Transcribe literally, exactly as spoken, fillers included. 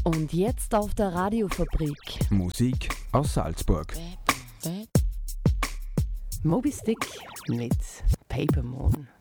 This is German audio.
Und jetzt auf der Radiofabrik. Musik aus Salzburg. Moby Stick mit Paper Moon.